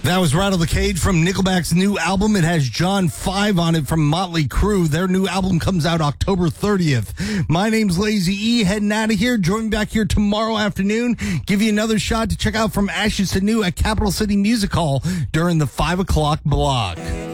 That was Rattle the Cage from Nickelback's new album. It has John 5 on it from Motley Crue. Their new album comes out October 30th. My name's Lazy E, heading out of here. Join me back here tomorrow afternoon. Give you another shot to check out From Ashes to New at Capital City Music Hall during the 5 o'clock block.